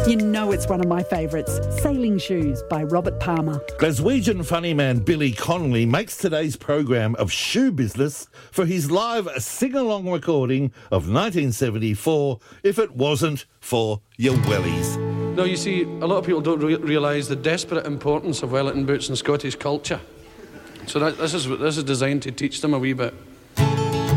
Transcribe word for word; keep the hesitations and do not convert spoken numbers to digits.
You know it's one of my favourites, Sailing Shoes by Robert Palmer. Glaswegian funny man Billy Connolly makes today's program of shoe business for his live sing-along recording of nineteen seventy-four, If It Wasn't For Your Wellies. Now, you see, a lot of people don't re- realise the desperate importance of Wellington boots in Scottish culture. So that, this is this is designed to teach them a wee bit.